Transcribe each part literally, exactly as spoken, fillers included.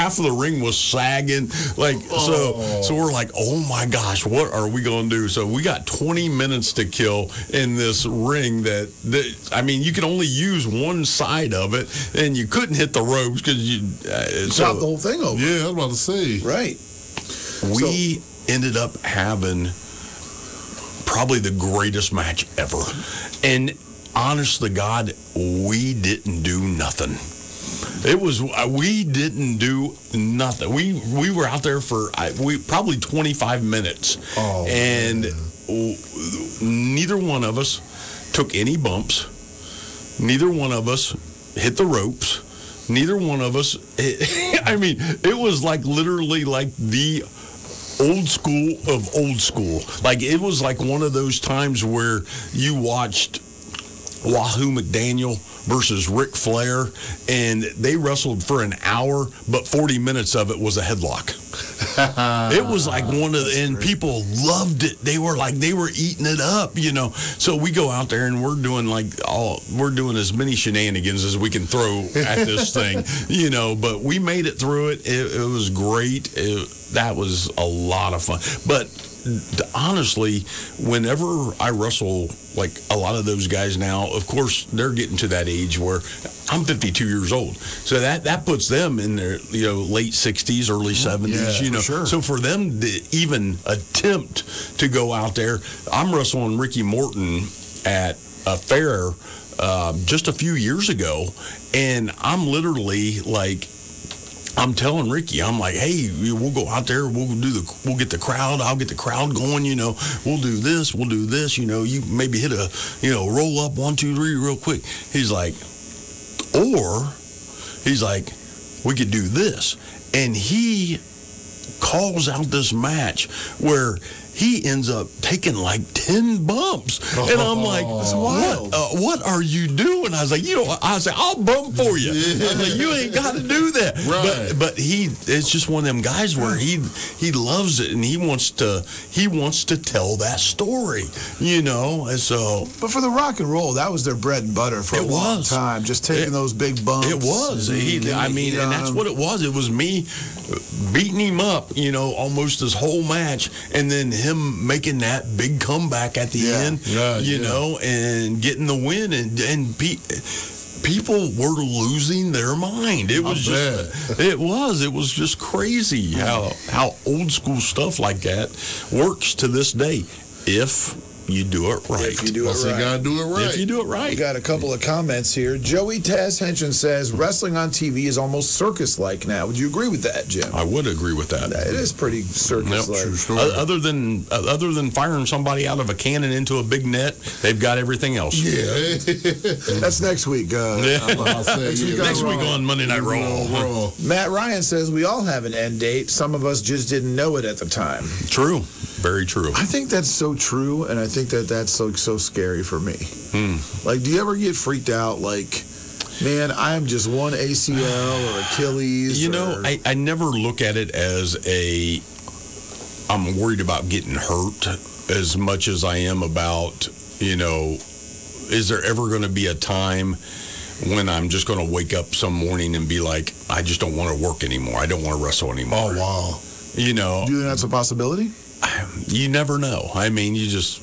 half of the ring was sagging. Like so, Oh. so we're like, oh my gosh, what are we gonna do? So we got twenty minutes to kill in this ring that, that I mean, you can only use one side of it, and you couldn't hit the ropes because you uh, so, Chop the whole thing over. Yeah, I was about to say. Right. we ended up having probably the greatest match ever. And honest to God, we didn't do nothing. It was we didn't do nothing. We we were out there for we probably twenty-five minutes, Oh, and man. neither one of us took any bumps. Neither one of us hit the ropes. Neither one of us. I mean, it was like literally like the old school of old school. Like it was like one of those times where you watched Wahoo McDaniel versus Ric Flair, and they wrestled for an hour, but forty minutes of it was a headlock. It was like one of the, and people loved it. They were like, they were eating it up, you know. So we go out there and we're doing like all, we're doing as many shenanigans as we can throw at this thing, you know, but we made it through it. It, it was great. It, that was a lot of fun. But honestly, whenever I wrestle, like a lot of those guys now, of course, they're getting to that age where I'm fifty-two years old. So that, that puts them in their, you know, late sixties, early seventies, Yeah, you know. for sure. So for them to even attempt to go out there, I'm wrestling Ricky Morton at a fair uh, just a few years ago, and I'm literally like, I'm telling Ricky, I'm like, hey, we'll go out there, we'll do the, we'll get the crowd, I'll get the crowd going, you know, we'll do this, we'll do this, you know, you maybe hit a, you know, roll up one, two, three, real quick. He's like, or he's like, we could do this, and he calls out this match where he ends up taking like ten bumps. And I'm like, what, uh, what are you doing? I was like, you know, I was like, I'll bump for you. I was like, you ain't got to do that. Right. But, but he, it's just one of them guys where he, he loves it, and he wants to, he wants to tell that story, you know? And so. But for the rock and roll, that was their bread and butter for a It long was. time, just taking It- those big bumps. It was. He, and I getting mean, heat and on that's them. what it was. It was me beating him up, you know, almost his whole match, and then him making that big comeback at the Yeah. end, Yeah, you yeah. know, and getting the win. And and pe- people were losing their mind. It was just, it was, it was just crazy how how old school stuff like that works to this day, if you do it right. If you do Plus, it you right. gotta do it right. If you do it right. We got a couple of comments here. Joey Taz Henson says wrestling on T V is almost circus-like now. Would you agree with that, Jim? I would agree with that. It is pretty circus-like. True story. O- Other than uh, other than firing somebody out of a cannon into a big net, they've got everything else. Yeah. That's next week. Uh, Yeah. I'll say, Next week yeah, on Next week Raw. on Monday Night Raw. Raw. Matt Ryan says we all have an end date. Some of us just didn't know it at the time. True, very true. I think that's so true, and I think that that's so so scary for me. Hmm. Like, do you ever get freaked out? Like, man, I'm just one A C L or Achilles. You know, or- I, I never look at it as a I'm worried about getting hurt as much as I am about, you know, is there ever going to be a time when I'm just going to wake up some morning and be like, I just don't want to work anymore. I don't want to wrestle anymore. Oh, wow. You know, do you think that's a possibility? you never know. I mean, you just,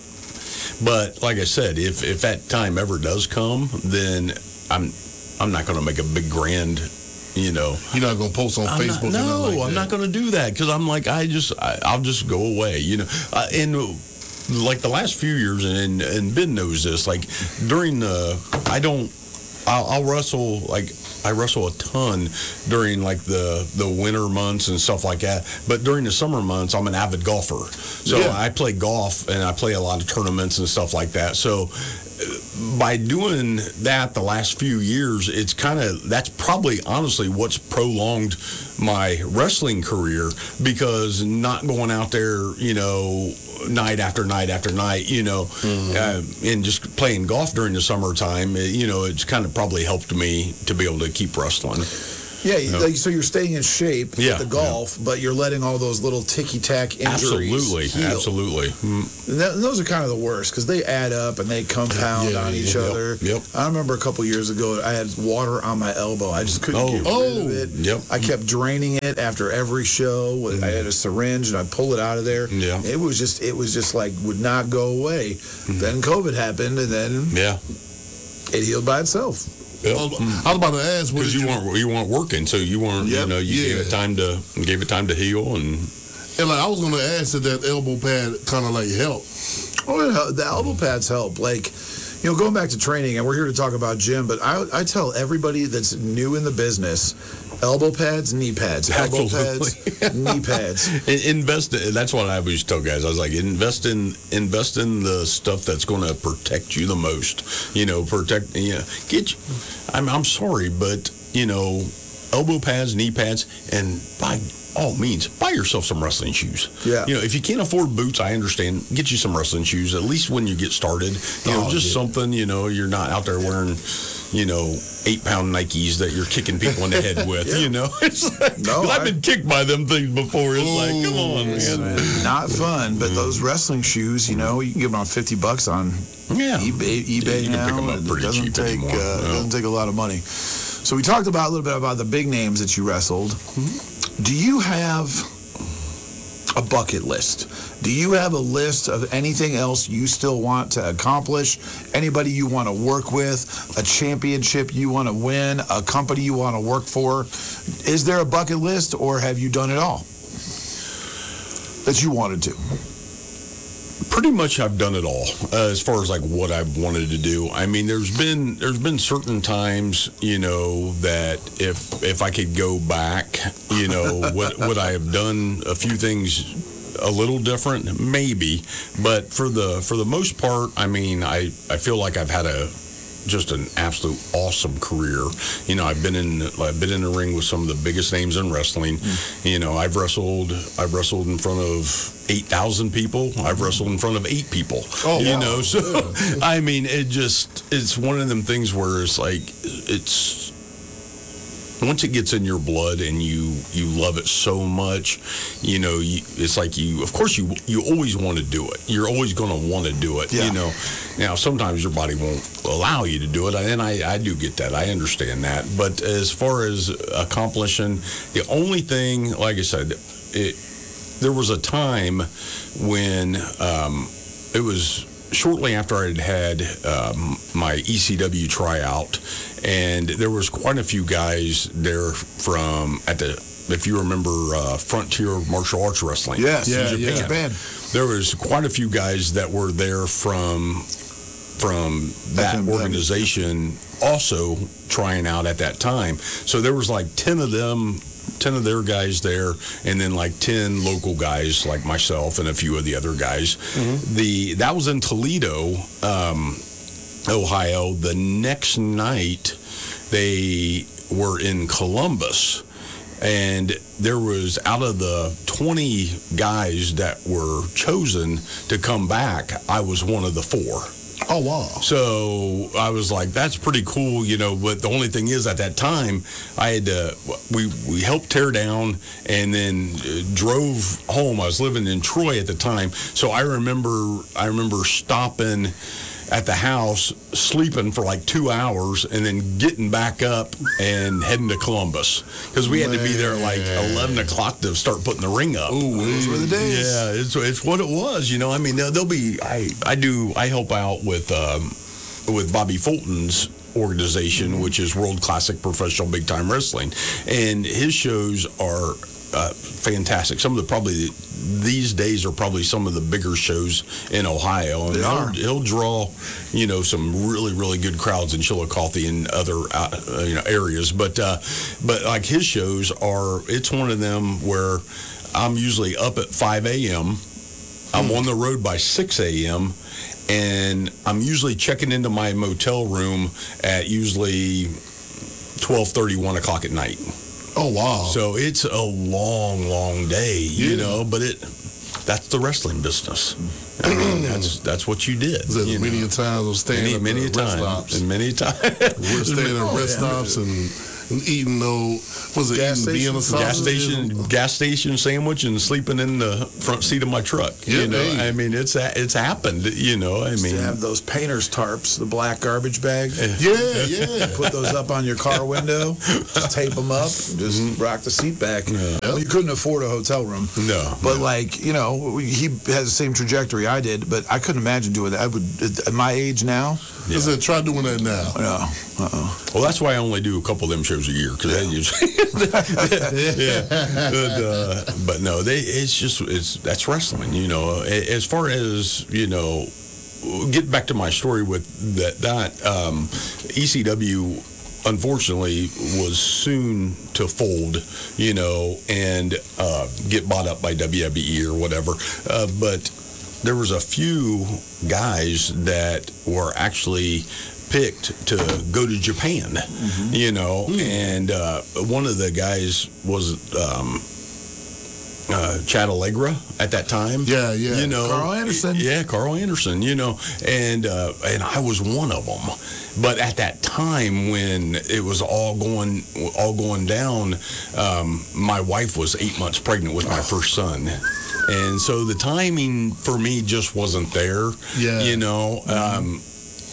but like I said, if if that time ever does come, then I'm I'm not going to make a big grand, you know. You're not going to post on I'm Facebook? not, and no, nothing like I'm that. not going to do that because I'm like, I just, I, I'll just go away, you know. Uh, and like the last few years, and and Ben knows this. Like during the, I don't, I'll, I'll wrestle like. I wrestle a ton during like the, the winter months and stuff like that. But during the summer months, I'm an avid golfer. So Yeah. I play golf and I play a lot of tournaments and stuff like that. So uh, by doing that the last few years, it's kind of, that's probably honestly what's prolonged my wrestling career, because not going out there, you know, night after night after night, you know, Mm-hmm. uh, and just playing golf during the summertime, uh, you know, it's kind of probably helped me to be able to keep wrestling. Yeah, You know? like, so you're staying in shape Yeah, with the golf, but you're letting all those little ticky-tack injuries Absolutely, heal. absolutely. Mm. And, that, and those are kind of the worst because they add up and they compound Yeah, on each yep, other. yep. I remember a couple years ago, I had water on my elbow. I just couldn't Oh. get rid Oh. of it. Yep. I kept draining it after every show. I had a syringe and I'd pull it out of there. Yeah. It was just, it was just like would not go away. Mm-hmm. Then COVID happened, and then Yeah. it healed by itself. Yep. I was, I was about to ask, what Because did you you, weren't you weren't working, so you weren't Yep. you know you Yeah. gave it time to gave it time to heal, and and like I was going to ask if that elbow pad kind of like helped. Oh, it hel- the elbow pads help. Like, you know, going back to training, and we're here to talk about gym, but I, I tell everybody that's new in the business, elbow pads, knee pads, elbow Absolutely. pads, knee pads. In- invest. In, that's what I always tell guys. I was like, invest in invest in the stuff that's going to protect you the most. You know, protect. You know, get. You, I'm I'm sorry, but you know, elbow pads, knee pads, and by all means, buy yourself some wrestling shoes. Yeah. You know, if you can't afford boots, I understand. Get you some wrestling shoes, at least when you get started. You know, Oh, just yeah. something. You know, you're not out there wearing, you know, eight pound Nikes that you're kicking people in the head with. Yeah. You know, it's like, No, 'cause I've I- been kicked by them things before. It's like, come on, man. Not fun, but those wrestling shoes, you know, you can get them on fifty bucks on Yeah. eBay, eBay Yeah, you can now. pick 'em up and pretty it doesn't cheap take anymore. uh, Yeah. it doesn't take a lot of money. So we talked about a little bit about the big names that you wrestled. Mm-hmm. Do you have a bucket list? Do you have a list of anything else you still want to accomplish? Anybody you want to work with? A championship you want to win? A company you want to work for? Is there a bucket list, or have you done it all that you wanted to? Pretty much, I've done it all uh, as far as like what I've wanted to do. I mean, there's been there's been certain times, you know, that if if I could go back, you know, would would I have done a few things a little different? Maybe, but for the for the most part, I mean, I I feel like I've had a just an absolute awesome career. You know, I've been in I've been in the ring with some of the biggest names in wrestling. Mm. You know, I've wrestled I've wrestled in front of eight thousand people. I've wrestled in front of eight people. Oh, you wow. know, so I mean, it just it's one of them things where it's like it's once it gets in your blood and you you love it so much, you know, you, it's like you of course you you always want to do it. You're always going to want to do it. Yeah. You know, now sometimes your body won't allow you to do it, and I I do get that. I understand that. But as far as accomplishing, the only thing, like I said, it there was a time when um, it was shortly after I had had um, my E C W tryout, and there was quite a few guys there from at the, if you remember, uh, Frontier Martial Arts Wrestling. Yes, Yeah, in yeah. Japan. There was quite a few guys that were there from from that F M W. organization also trying out at that time. So there was like ten of them, ten of their guys there, and then like ten local guys like myself and a few of the other guys. Mm-hmm. The that was in Toledo, um, Ohio. The next night they were in Columbus. And there was, out of the twenty guys that were chosen to come back, I was one of the four. Oh, wow. So I was like, that's pretty cool, you know, but the only thing is at that time, I had to, we, we helped tear down and then uh, drove home. I was living in Troy at the time. So I remember, I remember stopping at the house, sleeping for like two hours, and then getting back up and heading to Columbus. Because we had to be there at like eleven o'clock to start putting the ring up. Ooh, those were the days. Yeah, it's it's what it was, you know. I mean, there'll, there'll be I I do I help out with um, with Bobby Fulton's organization, which is World Classic Professional Big Time Wrestling, and his shows are uh, fantastic. Some of the probably these days are probably some of the bigger shows in Ohio. And They he'll, are. he'll draw, you know, some really really good crowds in Chillicothe and other uh, you know areas. But uh, but like his shows are, it's one of them where I'm usually up at five a.m. I'm on the road by six a.m. and I'm usually checking into my motel room at usually twelve thirty, one o'clock at night. Oh, wow. So it's a long, long day, you Yeah. know, but it that's the wrestling business. I mean, that's that's what you did. There's you many know. a times I'm staying Many, at many the a rest time. stops. And many times. We're staying at Oh, rest yeah. stops and and eating no, was it Gas eating Vienna station- gas sausages? station, gas station sandwich, and sleeping in the front seat of my truck. Yeah, you know, hey. I mean, it's it's happened. You know, I mean, You have those painter's tarps, the black garbage bags. Yeah, yeah. Put those up on your car window, just tape them up, and just rock the seat back. Yeah. Well, you couldn't afford a hotel room. no, But no. like, you know, he has the same trajectory I did, but I couldn't imagine doing that. I would, at my age now, I said, try doing that now. no. Uh-uh. Well, that's why I only do a couple of them shows a year. Cause yeah. yeah. But, uh, but no, they, it's just, it's, that's wrestling, you know, as far as, you know, get back to my story with that, that, um, E C W, unfortunately, was soon to fold, you know, and, uh, get bought up by W W E or whatever. Uh, but there was a few guys that were actually picked to go to Japan, mm-hmm. you know, mm. and uh, one of the guys was um, uh, Chad Allegra at that time. Yeah, yeah. You know, Carl Anderson. Yeah, Carl Anderson. You know, and uh, and I was one of them. But at that time when it was all going all going down, um, my wife was eight months pregnant with my first son. And so the timing for me just wasn't there. Yeah. You know, um,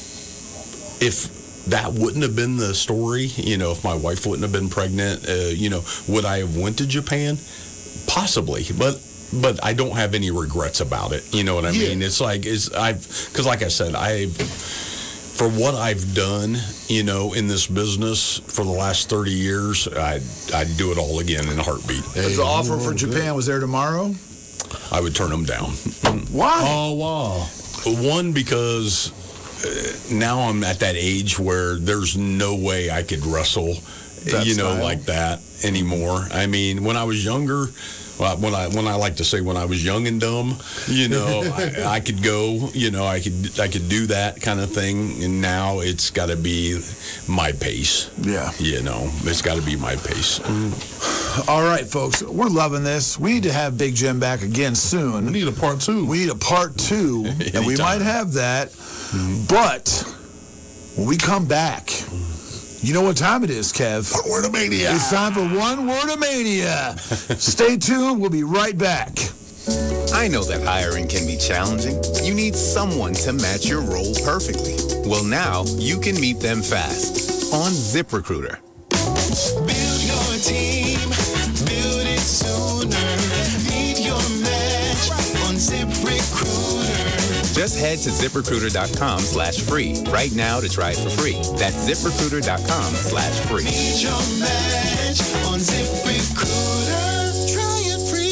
if that wouldn't have been the story, you know, if my wife wouldn't have been pregnant, uh, you know, would I have went to Japan? Possibly, but but I don't have any regrets about it. You know what I Yeah. mean? It's like it's I've because like I said, I for what I've done, you know, in this business for the last thirty years, I'd I'd do it all again in a heartbeat. Hey, The offer you for know, Japan was there tomorrow? I would turn them down. Why? Oh, wow. One, because uh, now I'm at that age where there's no way I could wrestle, That you know, style? like that anymore. I mean, when I was younger, well, when I when I like to say when I was young and dumb, you know, I, I could go, you know, I could I could do that kind of thing. And now it's got to be my pace. Yeah. You know, it's got to be my pace. All right, folks, we're loving this. We need to have Big Jim back again We soon. need a part two. We need a part two, and we Anytime. might have that. But when we come back, you know what time it is, Kev? Word of mania. It's time for One Word of Mania. Stay tuned. We'll be right back. I know that hiring can be challenging. You need someone to match your role perfectly. Well, now you can meet them fast on ZipRecruiter. Build your team, build it sooner. Meet your match on ZipRecruiter. Just head to ZipRecruiter.com slash free right now to try it for free. That's ZipRecruiter.com slash free. Meet your match on ZipRecruiter. Try it free.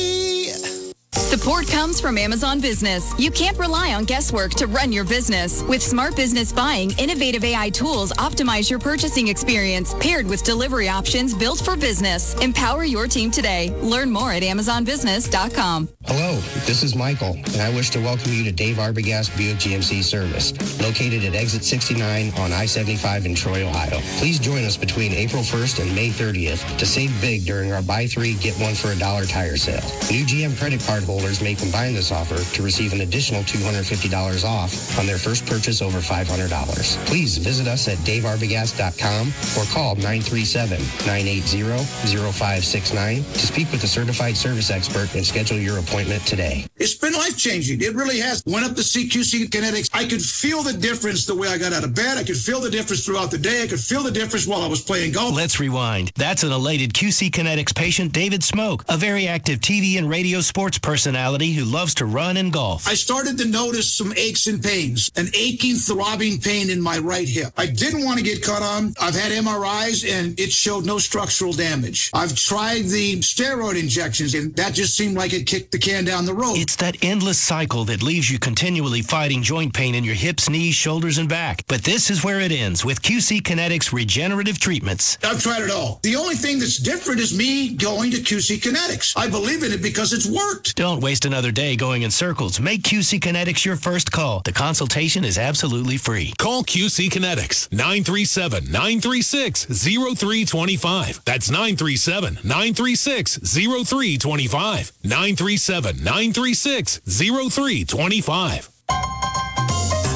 Support comes from Amazon Business. You can't rely on guesswork to run your business. With Smart Business Buying, innovative A I tools optimize your purchasing experience, paired with delivery options built for business. Empower your team today. Learn more at amazon business dot com. Hello, this is Michael, and I wish to welcome you to Dave Arbogast Buick G M C service, located at exit sixty-nine on I seventy-five in Troy, Ohio. Please join us between April first and May thirtieth to save big during our buy three, get one for a dollar tire sale. New G M credit card holders may combine this offer to receive an additional two hundred fifty dollars off on their first purchase over five hundred dollars. Please visit us at dave arbogast dot com or call nine three seven, nine eight zero, zero five six nine to speak with a certified service expert and schedule your appointment today. It's been life-changing. It really has. Went up to C Q C Kinetics. I could feel the difference the way I got out of bed. I could feel the difference throughout the day. I could feel the difference while I was playing golf. Let's rewind. That's an elated Q C Kinetics patient, David Smoke, a very active T V and radio sports personality who loves to run and golf. I started to notice some aches and pains, an aching, throbbing pain in my right hip. I didn't want to get cut on. I've had M R Is, and it showed no structural damage. I've tried the steroid injections, and that just seemed like it kicked the can down the road. It's that endless cycle that leaves you continually fighting joint pain in your hips, knees, shoulders, and back. But this is where it ends with Q C Kinetics regenerative treatments. I've tried it all. The only thing that's different is me going to Q C Kinetics. I believe in it because it's worked. Don't waste another day going in circles. Make Q C Kinetics your first call. The consultation is absolutely free. Call Q C Kinetics, nine three seven, nine three six, zero three two five. That's nine three seven, nine three six, zero three two five. nine three seven, nine three six, zero three two five.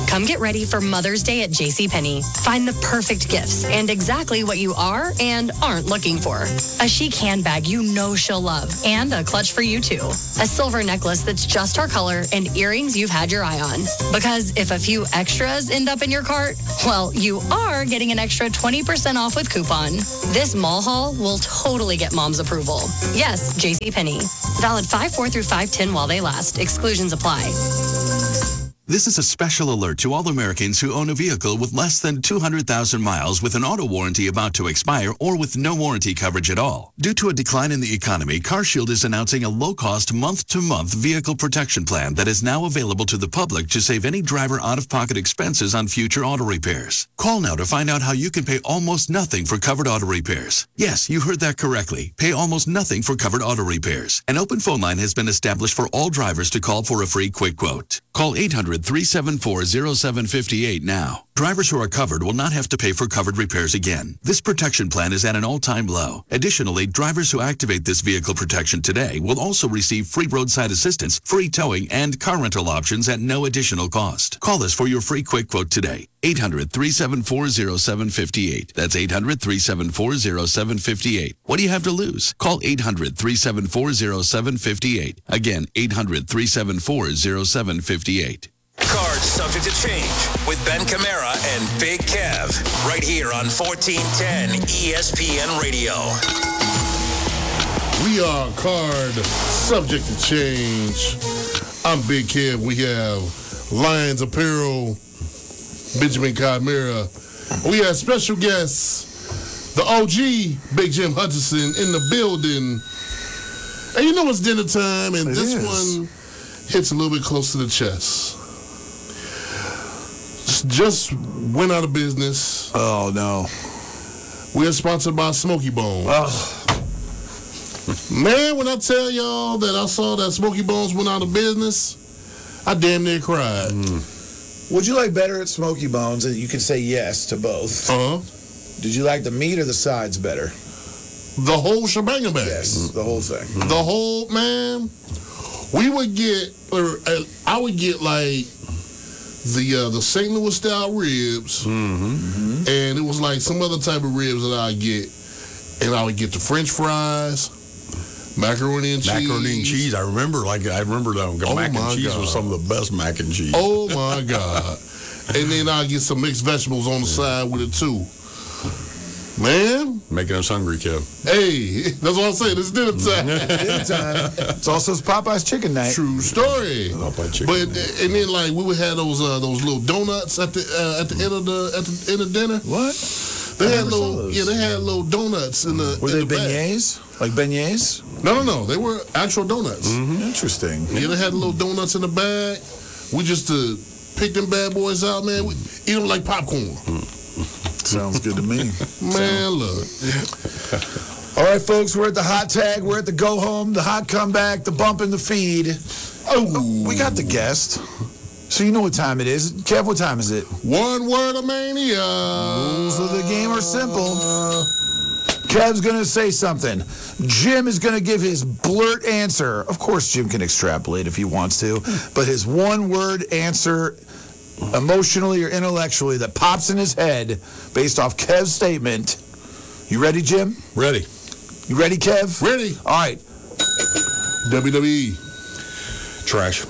Come get ready for Mother's Day at JCPenney. Find the perfect gifts and exactly what you are and aren't looking for. A chic handbag you know she'll love and a clutch for you too. A silver necklace that's just her color and earrings you've had your eye on. Because if a few extras end up in your cart, well, you are getting an extra twenty percent off with coupon. This mall haul will totally get mom's approval. Yes, JCPenney. Valid five four through five ten while they last. Exclusions apply. This is a special alert to all Americans who own a vehicle with less than two hundred thousand miles with an auto warranty about to expire or with no warranty coverage at all. Due to a decline in the economy, CarShield is announcing a low-cost month-to-month vehicle protection plan that is now available to the public to save any driver out-of-pocket expenses on future auto repairs. Call now to find out how you can pay almost nothing for covered auto repairs. Yes, you heard that correctly. Pay almost nothing for covered auto repairs. An open phone line has been established for all drivers to call for a free quick quote. Call eight hundred, three seven four, zero seven five eight now. Drivers who are covered will not have to pay for covered repairs again. This protection plan is at an all-time low. Additionally, drivers who activate this vehicle protection today will also receive free roadside assistance, free towing, and car rental options at no additional cost. Call us for your free quick quote today. eight hundred, three seven four, zero seven five eight. That's eight hundred, three seven four, zero seven five eight. What do you have to lose? Call eight hundred, three seven four, zero seven five eight. Again, eight hundred, three seven four, zero seven five eight. Cards subject to change with Ben Camara and Big Kev right here on fourteen ten E S P N Radio. We are card subject to change. I'm Big Kev. We have Lions Apparel, Benjamin Chimera. We have special guests, the O G, Big Jim Hutchinson, in the building. And you know it's dinner time, and It this is. one hits a little bit close to the chest. Just went out of business. Oh, no. We are sponsored by Smoky Bones. Oh. Man, when I tell y'all that I saw that Smoky Bones went out of business, I damn near cried. Mm. Would you like better at Smoky Bones? And you can say yes to both. Uh-huh. Did you like the meat or the sides better? The whole shebang bag. Yes, the whole thing. The whole, man, we would get, or uh, I would get like the uh, the Saint Louis style ribs, Mm-hmm. and it was like some other type of ribs that I get, and I would get the French fries, macaroni and cheese. Macaroni and cheese. I remember, like, I remember that Oh mac my and cheese God. was some of the best mac and cheese. Oh my God! And then I get some mixed vegetables on the side with it too. Man, Making us hungry, Kev. hey, that's what I'm saying. It's dinner time. Dinner time. It's also Popeye's chicken night. True story. Popeye chicken. But and then like we would have those uh, those little donuts at the uh, at the end of the at the end of dinner. What? They I had never saw little those. yeah they had little donuts in the. Were in they the bag. beignets? Like beignets? No, no, no. They were actual donuts. Mm-hmm. Interesting. Yeah, they had little donuts in the bag. We just uh, pick them bad boys out, man. We eat them like popcorn. Sounds good to me. Man, look. All right, folks, we're at the hot tag. We're at the go home, the hot comeback, the bump in the feed. Oh, we got the guest. So you know what time it is. Kev, what time is it? One word of mania. Rules of the game are simple. Kev's going to say something. Jim is going to give his blurt answer. Of course, Jim can extrapolate if he wants to, but his one-word answer, emotionally or intellectually, that pops in his head based off Kev's statement. You ready, Jim? Ready. You ready, Kev? Ready. All right. W W E. Trash.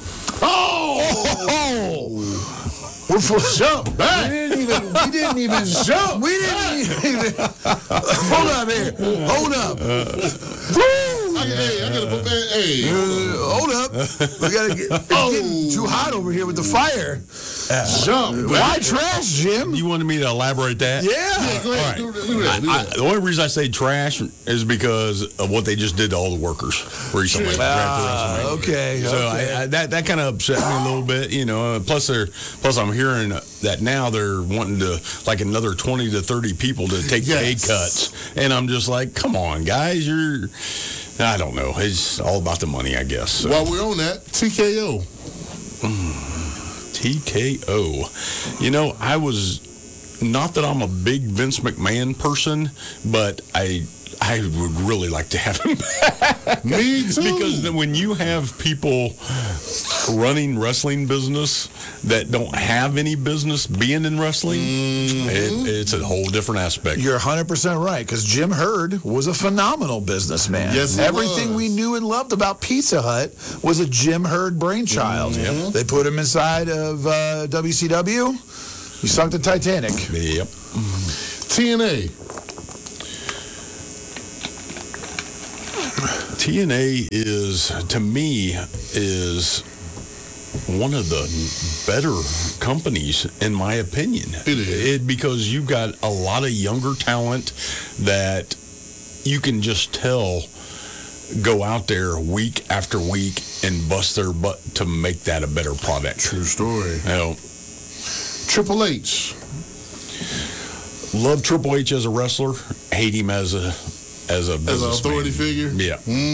Oh! We're for jump back. We didn't even. We didn't even jump. We didn't even. Hold up here. Hold up. I, hey, I gotta put that. Hey, Uh, hold up. We gotta get. It's Oh. getting too hot over here with the fire. jump. Why trash, Jim? You wanted me to elaborate that? Yeah. Go ahead. All right. Do, do that. Do I, that. the only reason I say trash is because of what they just did to all the workers recently. Ah, after WrestleMania. okay. So okay. I, I, that that kind of upset me a little bit, you know. uh, Plus, they're plus I'm hearing that now they're wanting to like another twenty to thirty people to take Yes. pay cuts, and I'm just like, come on, guys, you're. I don't know. It's all about the money, I guess. So. While we're on that, T K O. T K O. You know, I was not that I'm a big Vince McMahon person, but I I would really like to have him back. Me too. Because then when you have people running wrestling business that don't have any business being in wrestling, it, it's a whole different aspect. You're one hundred percent right, because Jim Hurd was a phenomenal businessman. Yes, he Everything was. we knew and loved about Pizza Hut was a Jim Hurd brainchild. Mhm. They put him inside of uh, W C W. He sunk the Titanic. Yep. T N A. T N A is, to me, is one of the better companies, in my opinion. It is. It, because you've got a lot of younger talent that you can just tell go out there week after week and bust their butt to make that a better product. True story. You know, Triple H. love Triple H as a wrestler, hate him as a as a As an businessman. authority figure? Yeah.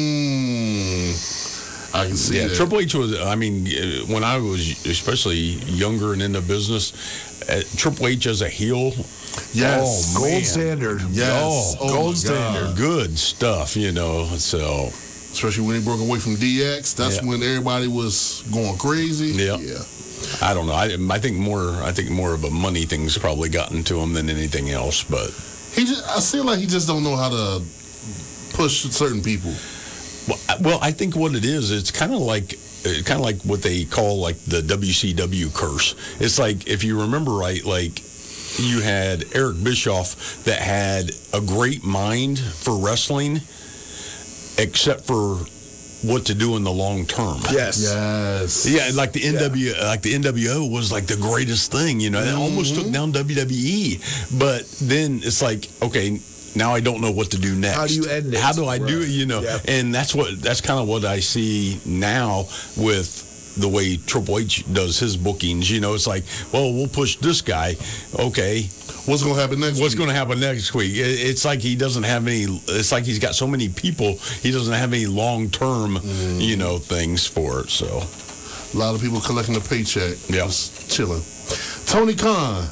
Mm, I can see Yeah, that. Triple H was, I mean, uh, when I was especially younger and in the business, uh, Triple H as a heel. Yes. Oh, Gold man. standard. Yes. Oh, Oh, gold my standard. God. Good stuff, you know. So, Especially when he broke away from D X. That's Yeah. when everybody was going crazy. Yeah. Yeah. I don't know. I, I think more. I think more of a money thing's probably gotten to him than anything else. But He just, I feel like he just don't know how to push certain people. well, I, well, I think what it is, it's kind of like. Kind of like what they call like the W C W curse. It's like, if you remember right, like you had Eric Bischoff that had a great mind for wrestling, except for what to do in the long term. Yes. Yes. Yeah, like the N W, like the N W O was like the greatest thing, you know. It almost took down W W E, but then it's like, okay, now I don't know what to do next. How do you end it? How do I do it? You know, Yeah. and that's what that's kind of what I see now with the way Triple H does his bookings. You know, it's like, well, we'll push this guy. Okay, What's going to happen next what's week? going to happen next week? It- It's like he doesn't have any. It's like he's got so many people. He doesn't have any long term, you know, things for it. So. A lot of people collecting a paycheck. Yeah. Just chilling. Tony Khan.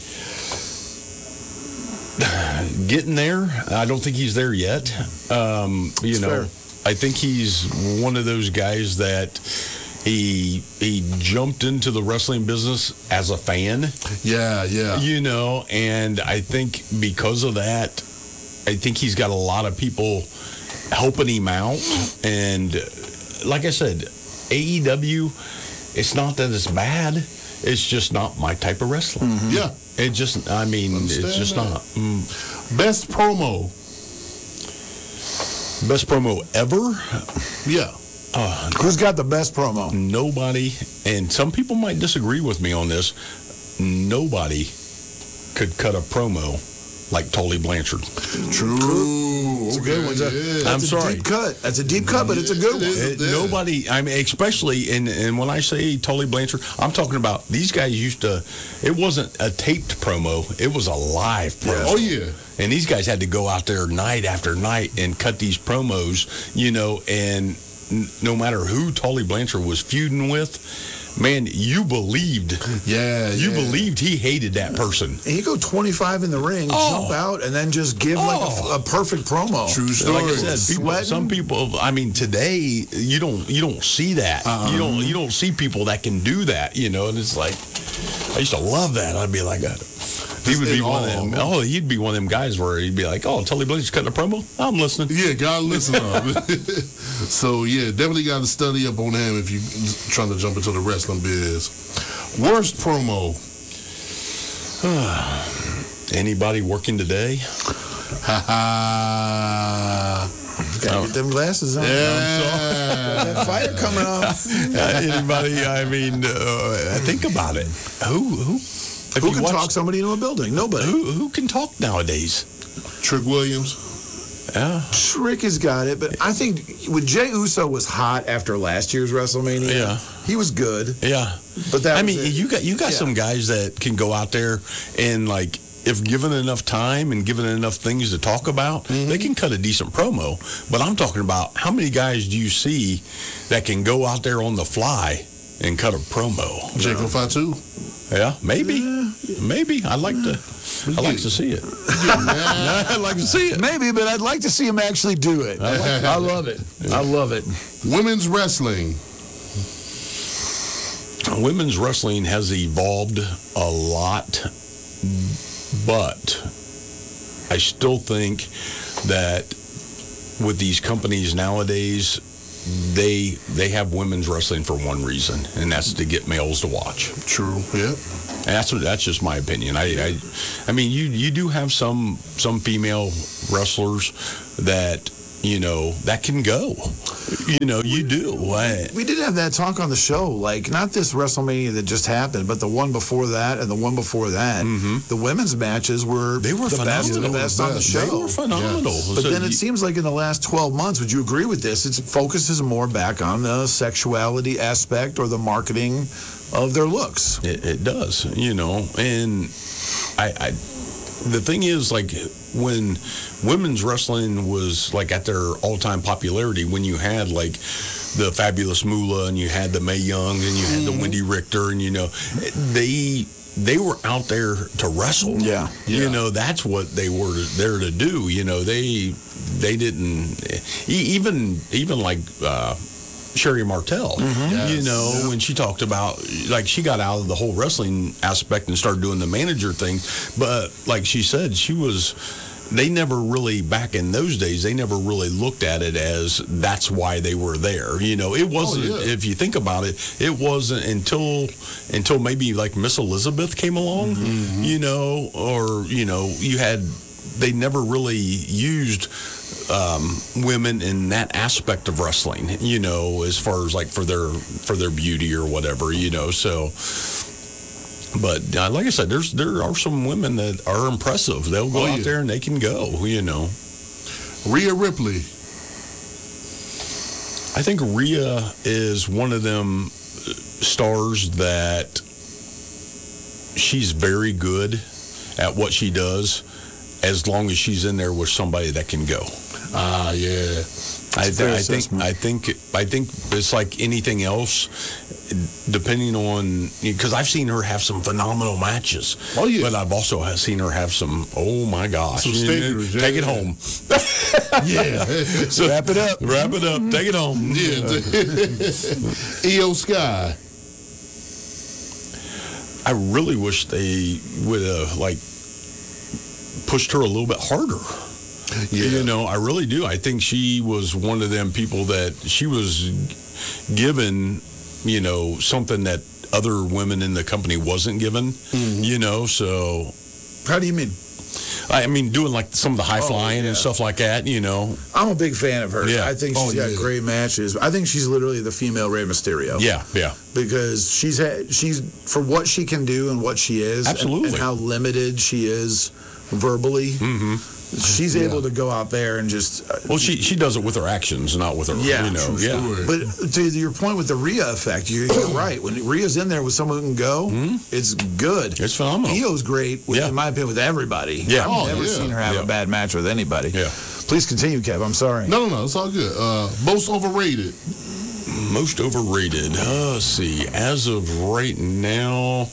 Getting there. I don't think he's there yet. Um, you That's know, fair. I think he's one of those guys that he he jumped into the wrestling business as a fan, Yeah, yeah. you know, and I think because of that, I think he's got a lot of people helping him out. And uh, like I said, A E W, it's not that it's bad. It's just not my type of wrestling. Yeah. It just, I mean, Understand it's just that. not. Mm. Best promo. Best promo ever? Yeah. Uh, Who's got the best promo? nobody, and some people might disagree with me on this, nobody could cut a promo like Tully Blanchard. True. It's a good one. Okay, That's yeah. I'm a sorry. deep cut. That's a deep cut, but it's a good It one. is. It- Yeah. nobody, I mean, especially, and, and when I say Tully Blanchard, I'm talking about these guys used to, it wasn't a taped promo, it was a live promo. Oh, yeah. And these guys had to go out there night after night and cut these promos, you know, and n- no matter who Tully Blanchard was feuding with, man, you believed, Yeah, you yeah. believed he hated that person. And you go twenty-five in the ring, Oh. jump out, and then just give like Oh. a, a perfect promo. True story. Like I said, people, Sweating. some people. I mean, today you don't you don't see that. Uh-uh. You don't you don't see people that can do that. You know, and it's like I used to love that. I'd be like, uh, he would be in one of awe. them. Oh, he'd be one of them guys where he'd be like, oh, Tully Blanchard's cutting a promo. I'm listening. Yeah, gotta listen up. So, yeah, definitely got to study up on him if you're trying to jump into the wrestling biz. Worst promo. Anybody working today? Ha ha. Gotta get them glasses on. Yeah. That fire coming off. Uh, anybody? I mean, uh, think about it. Who who? If Who you can watch- talk somebody into a building? Nobody. Who who can talk nowadays? Trick Williams. Yeah. Trick has got it, but I think when Jey Uso was hot after last year's WrestleMania, Yeah. he was good. Yeah. But that I was mean, it. you got you got Yeah. some guys that can go out there and like, if given enough time and given enough things to talk about, Mm-hmm. they can cut a decent promo. But I'm talking about how many guys do you see that can go out there on the fly and cut a promo? Jacob Fatu. Yeah, maybe, maybe. I'd like to. I'd like to see it. I'd like to see it. Maybe, but I'd like to see him actually do it. I love it. I love it. Women's wrestling. women's wrestling has evolved a lot, but I still think that with these companies nowadays, they they have women's wrestling for one reason, and that's to get males to watch. True. Yeah. And that's that's just my opinion. I, I I mean, you you do have some some female wrestlers that, you know, that can go. You know, you do. I, We did have that talk on the show, like not this WrestleMania that just happened, but the one before that and the one before that. The women's matches were They were the best of the phenomenal. best on the show. They were phenomenal. But So then it you- seems like in the last twelve months, would you agree with this? It focuses more back on the sexuality aspect or the marketing of their looks. It, it does, you know, and I, I, the thing is, like, when women's wrestling was like at their all-time popularity, when you had like the Fabulous Moolah and you had the Mae Young and you had the Wendy Richter, and you know, they they were out there to wrestle. Yeah, you know, that's what they were there to do. You know, they they didn't e- even even like. Uh, Sherry Martel, Mm-hmm. you know, when she talked about, like, she got out of the whole wrestling aspect and started doing the manager thing. But like she said, she was, they never really, back in those days, they never really looked at it as that's why they were there. You know, it wasn't, Oh, yeah. if you think about it, it wasn't until, until maybe like Miss Elizabeth came along, Mm-hmm. you know, or, you know, you had, they never really used um, women in that aspect of wrestling, you know, as far as like for their for their beauty or whatever, you know. So, but uh, like I said, there's there are some women that are impressive. They'll go Oh, out yeah. there and they can go, you know. Rhea Ripley. I think Rhea is one of them stars that she's very good at what she does, as long as she's in there with somebody that can go. Ah, yeah. I, a fair I think assessment. I think I think it's like anything else, depending on, because I've seen her have some phenomenal matches. Oh, yeah. But I've also have seen her have some. Oh my gosh! Some stinkers, yeah. Take it home. Yeah. So wrap it up. Wrap it up. Take it home. Yeah. Io Sky. I really wish they would have like pushed her a little bit harder. Yeah. You know, I really do. I think she was one of them people that she was given, you know, something that other women in the company wasn't given, Mm-hmm. you know, so. How do you mean? I mean, doing like some of the high Oh, flying yeah. and stuff like that, you know. I'm a big fan of her. Yeah. I think Oh, she's got yeah. great matches. I think she's literally the female Rey Mysterio. Yeah, yeah. Because she's had, she's for what she can do and what she is, and- Absolutely. and, how limited she is verbally. Mm-hmm. She's able to go out there and just. Uh, Well, she she does it with her actions, not with her, Yeah, you know. true Yeah. story. But to your point with the Rhea effect, you're, you're right. When Rhea's in there with someone who can go, it's good. Mm-hmm. It's phenomenal. Io's great, with, Yeah. in my opinion, with everybody. Yeah. I've Oh, never yeah. seen her have Yeah. a bad match with anybody. Yeah. Please continue, Kev. I'm sorry. No, no, no. It's all good. Uh, most overrated. Most overrated. Uh, let's see. As of right now,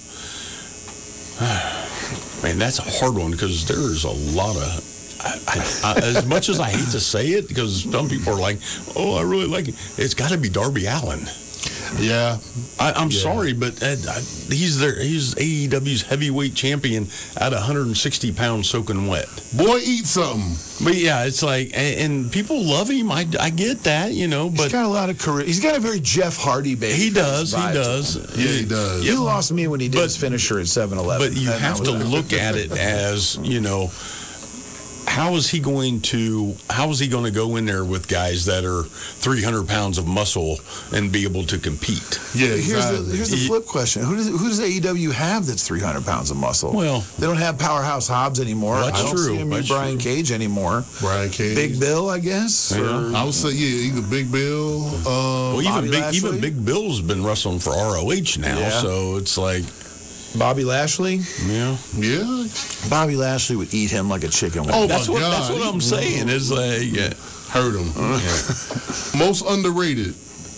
man, that's a hard one because there's a lot of. I, I, I, as much as I hate to say it, because some people are like, "Oh, I really like it," it's got to be Darby Allin. Yeah. I, I'm Yeah. sorry, but uh, I, he's their he's A E W's heavyweight champion at one hundred sixty pounds soaking wet. Boy, eat something. But yeah, it's like, and, and people love him. I, I get that, you know, He's but got a lot of career. He's got a very Jeff Hardy baby. he does, he vibe to him. does. Yeah, he does. He lost me when he did But- his finisher at seven eleven. But you have to look at it as, you know, how is he going to how is he going to go in there with guys that are three hundred pounds of muscle and be able to compete? Yeah, Here's exactly. the here's the He- flip question: Who does who does A E W have that's three hundred pounds of muscle? Well, they don't have Powerhouse Hobbs anymore. Well, that's I don't true. see him That's in Brian true. Cage anymore. Brian Cage. Big Bill, I guess. Yeah. or- I would say, yeah, either Big Bill. Um, well, even Bobby big Lashley? even Big Bill's been wrestling for R O H now, Yeah. so it's like, Bobby Lashley. yeah, yeah. Bobby Lashley would eat him like a chicken. Oh, wing. that's my what God. that's what I'm saying. Is like, yeah. Heard him. Most underrated.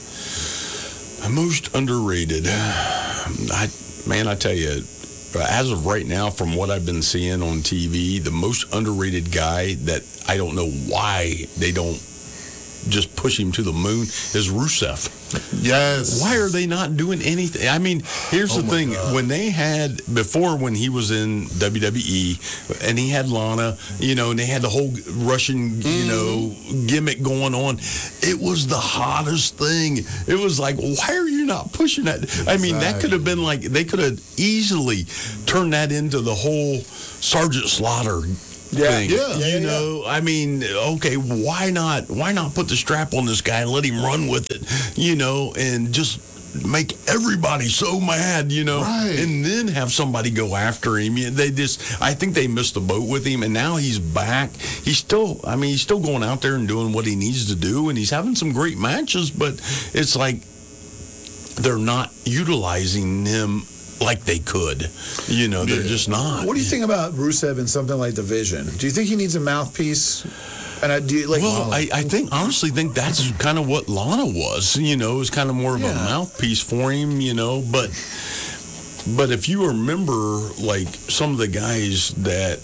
Most underrated. I man, I tell you, as of right now, from what I've been seeing on T V, the most underrated guy that I don't know why they don't just push him to the moon is Rusev. Yes. Why are they not doing anything? I mean, here's Oh the my thing. God. When they had, before when he was in W W E, and he had Lana, you know, and they had the whole Russian, you know, gimmick going on, it was the hottest thing. It was like, why are you not pushing that? I mean, that could have been like, they could have easily turned that into the whole Sergeant Slaughter thing. Yeah. Yeah, You yeah, know, I mean, okay, why not why not put the strap on this guy and let him run with it, you know, and just make everybody so mad, you know, Right. and then have somebody go after him. Yeah, They just, I think they missed the boat with him, and now he's back. He's still, I mean, he's still going out there and doing what he needs to do, and he's having some great matches, but it's like they're not utilizing him like they could. You know, they're just not. What do you think about Rusev in something like Division? Do you think he needs a mouthpiece? And I do you, like. Well, I, I think honestly think that's kind of what Lana was. You know, it was kind of more of a mouthpiece for him. You know, but but if you remember, like some of the guys that,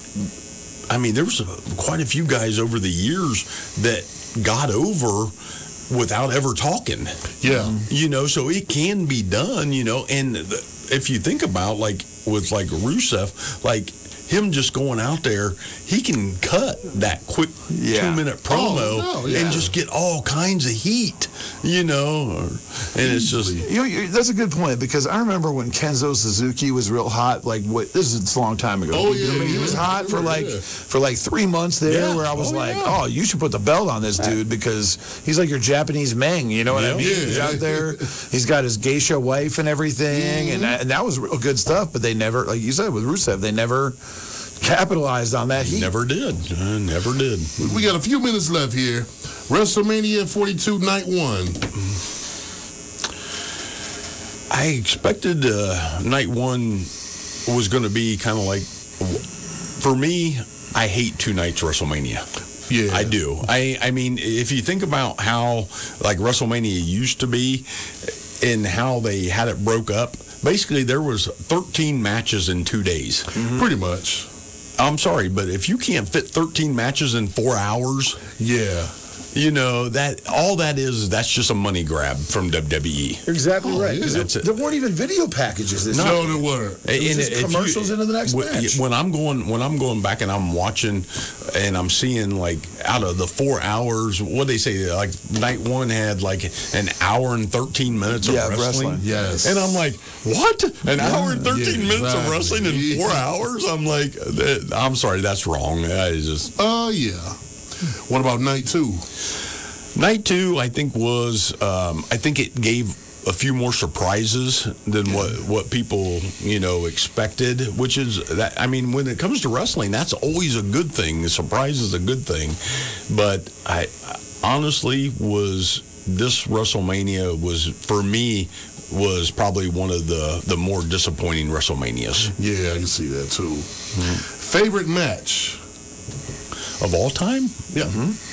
I mean, there was a, quite a few guys over the years that got over without ever talking. Yeah. You know, so it can be done. You know, and the, if you think about like with like Rusev, like. Him just going out there, he can cut that quick Yeah. two-minute promo Oh, no, yeah. and just get all kinds of heat, you know. Or, and it's just You know, you- that's a good point because I remember when Kenzo Suzuki was real hot. Like, what, this is a long time ago. Oh, yeah, I mean, he was yeah, hot for yeah. like for like three months there, Yeah. where I was Oh, like, yeah. oh, you should put the belt on this dude because he's like your Japanese Meng. You know what I Yeah. mean? Yeah. He's out there. He's got his geisha wife and everything, and, that, and that was real good stuff. But they never, like you said, with Rusev, they never capitalized on that heat. never did, uh, never did. We got a few minutes left here. WrestleMania forty-two, night one. I expected uh, night one was going to be kind of like, for me, I hate two nights WrestleMania. Yeah. I do. I, I mean, if you think about how like WrestleMania used to be and how they had it broke up, basically there was thirteen matches in two days. Pretty much. I'm sorry, but if you can't fit thirteen matches in four hours, Yeah. you know, that all that is, that's just a money grab from W W E. You're exactly Oh, right. yeah. 'cause That's there, it. there weren't even video packages this No. year. No, there weren't. It was just if you- commercials into the next when, match. When I'm going, when I'm going back and I'm watching, and I'm seeing like out of the four hours, what they say, like night one had like an hour and thirteen minutes of Yeah, wrestling. wrestling. Yes. And I'm like, what? An hour and thirteen Yeah, minutes of exactly. wrestling in four hours? I'm like, that- I'm sorry, that's wrong. I just Oh, yeah. What about night two? night two, I think was, um, I think it gave a few more surprises than what, what people, you know, expected, which is that, I mean, when it comes to wrestling, that's always a good thing. The surprise is a good thing. But I honestly was, this WrestleMania was, for me, was probably one of the, the more disappointing WrestleManias Yeah, I can see that too. Favorite match? of all time. Yeah.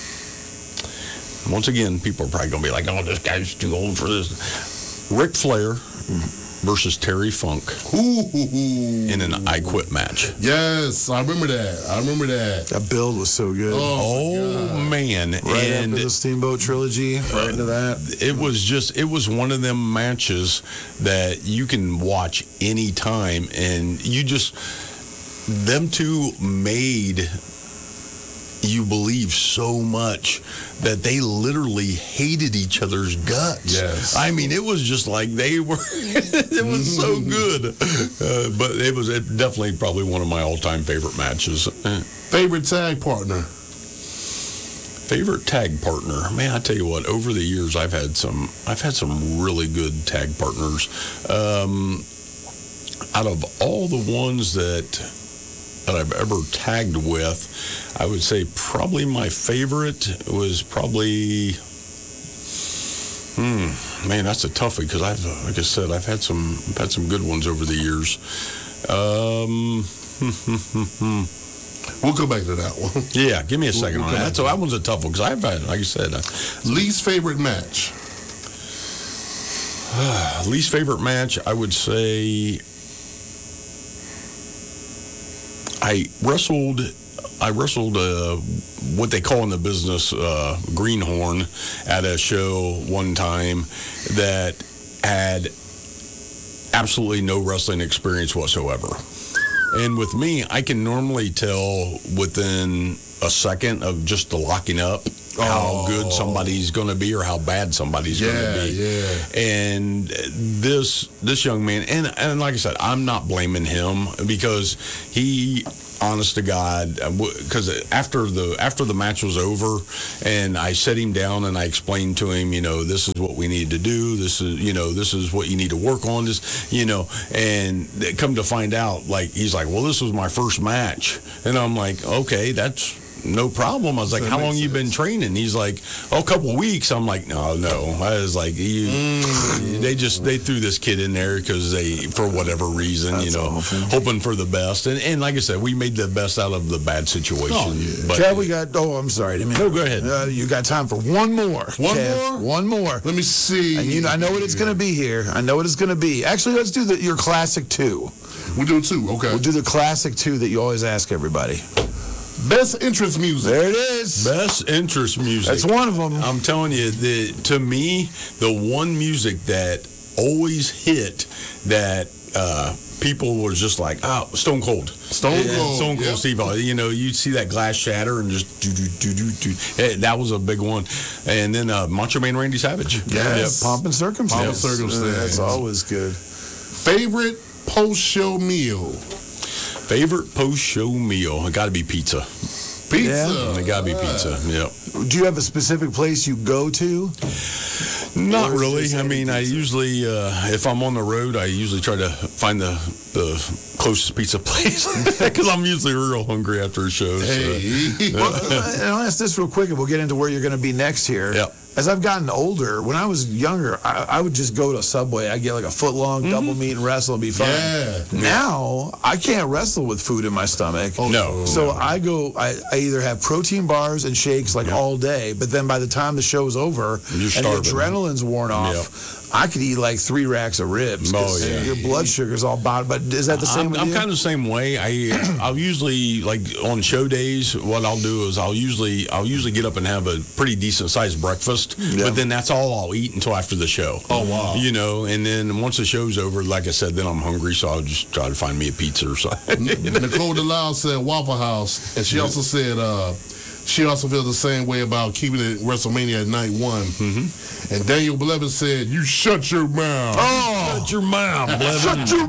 Once again, people are probably going to be like, oh, this guy's too old for this. Ric Flair versus Terry Funk Ooh. in an I Quit match. Yes, I remember that. I remember that. That build was so good. Oh, Oh, man. Right and after the Steamboat trilogy, right into that. it was just, it was one of them matches that you can watch anytime. And you just, them two made you believe so much that they literally hated each other's guts. Yes. I mean, it was just like they were, it was so good. Uh, but it was it definitely probably one of my all-time favorite matches. Uh, Favorite tag partner? Favorite tag partner, man, I tell you what, over the years I've had some I've had some really good tag partners. Um, out of all the ones that that I've ever tagged with, I would say probably my favorite was probably hmm man, that's a toughie because I've like I said, I've had some I've had some good ones over the years. Um We'll go back to that one. Yeah, give me a We'll- second we'll on come that. back So to that one's a tough one because I've had, like I said, uh, Least favorite match? least favorite match, I would say I wrestled I wrestled uh, what they call in the business uh, greenhorn at a show one time that had absolutely no wrestling experience whatsoever. And with me, I can normally tell within a second of just the locking up how good somebody's going to be or how bad somebody's Yeah, going to be. yeah. And this this young man, and, and like I said, I'm not blaming him because he, honest to God, because after the after the match was over, and I set him down and I explained to him, you know, this is what we need to do. This is, you know, this is what you need to work on. This, you know, and come to find out, like he's like, well, this was my first match, and I'm like, okay, that's no problem. I was like, That how long makes you been training? He's like, oh, a couple of weeks. I'm like, no, no. I was like, you, Mm. they just, they threw this kid in there because they, for whatever reason, you know, hoping for the best. And, and like I said, we made the best out of the bad situation. Oh, yeah. But Kev, we got, oh, I'm sorry. I mean, no, go ahead. Uh, you got time for one more. One Kev. more? One more. Let me see. And you know, I know what it's going to be here. I know what it's going to be. Actually, let's do the, your classic two. We'll do two, okay. We'll do the classic two that you always ask everybody. Best interest music. There it is. Best interest music. That's one of them. I'm telling you, the, to me, the one music that always hit that uh, people were just like, oh, Stone Cold. Stone Yeah, Cold. Stone Cold Yep. Steve Austin. You know, you'd see that glass shatter and just do, do, do, do, do. Eh, That was a big one. And then uh, Macho Man Randy Savage. Yes. Yep. Pomp and circumstance. Pomp and circumstance. Uh, that's always good. Favorite post-show meal. Favorite post-show meal? It got to be pizza. Pizza. It got to be pizza. Yep. Do you have a specific place you go to? Not Or is really. this I mean, I usually, uh, if I'm on the road, I usually try to find the, the closest pizza place because I'm usually real hungry after a show. So. Hey. Well, and I'll ask this real quick, and we'll get into where you're going to be next here. Yep. As I've gotten older, when I was younger, I, I would just go to Subway. I'd get like a foot long double meat and wrestle and be fine. Yeah. Now, I can't wrestle with food in my stomach. Oh, No. So I go, I, I either have protein bars and shakes like all day, but then by the time the show's over You're and starving. the adrenaline's worn off, I could eat like three racks of ribs. 'cause Oh, yeah. Your blood sugar's all bottom. But is that the same I'm, with I'm you? kind of the same way. I I'll usually like on show days. What I'll do is I'll usually I'll usually get up and have a pretty decent sized breakfast. Yeah. But then that's all I'll eat until after the show. Oh, wow. You know, and then once the show's over, like I said, then I'm hungry, so I'll just try to find me a pizza or something. Nicole DeLisle said Waffle House, and she also said uh, she also feels the same way about keeping it WrestleMania at night one. Mm-hmm. And Daniel Blevins said, "You shut your mouth." Oh, shut your mouth, Blevin. Shut your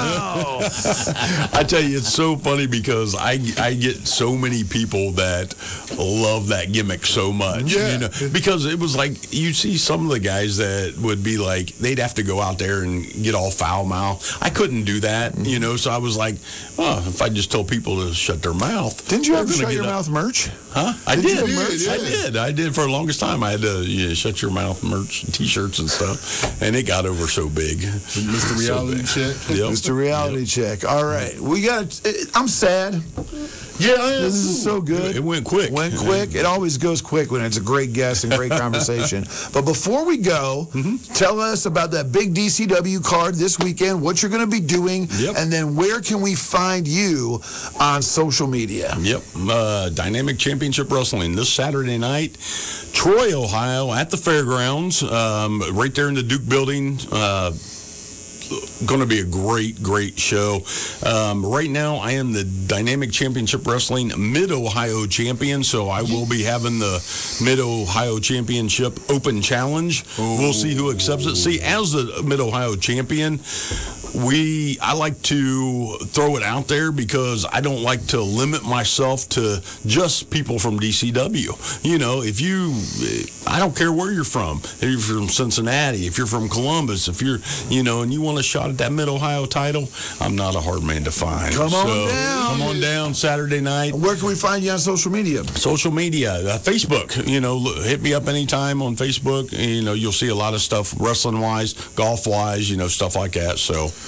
mouth. I tell you, it's so funny because I I get so many people that love that gimmick so much. Yeah. You know, because it was like you see some of the guys that would be like they'd have to go out there and get all foul mouth. I couldn't do that, you know. So I was like, well, if I just told people to shut their mouth, Didn't you have they're shut gonna your get up. mouth merch? Huh? I Did did. you have merch? I Yeah. did. I did for the longest time. I had to yeah, shut your mouth merch, T-shirts and stuff, and it got over so big. Mister Reality Check. Yep. Mister Reality Check. All right. We got I'm sad. Yeah, I am. This is so good. It went quick. Went quick. It always goes quick when it's a great guest and great conversation. But before we go, tell us about that big D C W card this weekend, what you're going to be doing, Yep. and then where can we find you on social media? Yep. Uh, Dynamic Championship Wrestling this Saturday night, Troy, Ohio, at the fairgrounds, um, right there in the Duke Building. Uh, going to be a great, great show. Um, right now, I am the Dynamic Championship Wrestling Mid-Ohio champion, so I will be having the Mid-Ohio Championship Open Challenge. We'll see who accepts it. See, as the Mid-Ohio champion, we I like to throw it out there because I don't like to limit myself to just people from D C W. You know, if you, I don't care where you're from. If you're from Cincinnati, if you're from Columbus, if you're, you know, and you want a shot at that Mid-Ohio title, I'm not a hard man to find. Come on So, down. Come on down Saturday night. Where can we find you on social media? Social media, uh, Facebook. You know, look, hit me up anytime on Facebook. You know, you'll see a lot of stuff wrestling wise, golf wise, you know, stuff like that. So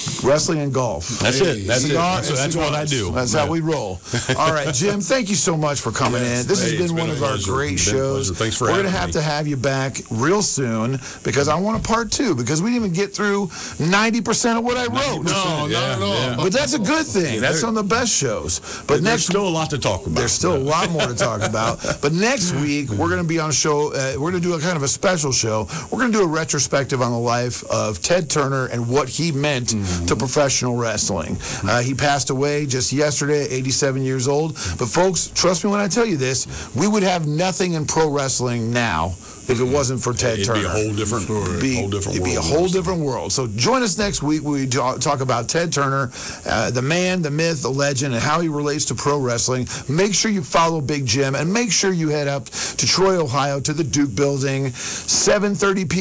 Wrestling and golf. That's it. That's Cigar it. That's, and that's what I cigars. do. That's Yeah. how we roll. All right, Jim, thank you so much for coming Yes. in. This Hey, has it's been been one a of our pleasure. great It's been a shows. pleasure. Thanks for We're having gonna have me. to have you back real soon because I want a part two because we didn't even get through ninety percent of what I wrote. No, not at all. But that's a good thing. That's some of the best shows. But There's next still a lot to talk about. There's still a lot more to talk about. But next week, we're going to be on a show. Uh, we're going to do a kind of a special show. We're going to do a retrospective on the life of Ted Turner and what he meant Mm-hmm. to professional wrestling. Uh, he passed away just yesterday at eighty-seven years old. But folks, trust me when I tell you this, we would have nothing in pro wrestling now if it wasn't for Ted It'd Turner. be a whole different, Be- whole different it'd world. be a whole different world. So join us next week when we ta- talk about Ted Turner, uh, the man, the myth, the legend, and how he relates to pro wrestling. Make sure you follow Big Jim, and make sure you head up to Troy, Ohio, to the Duke Building, seven thirty p.m.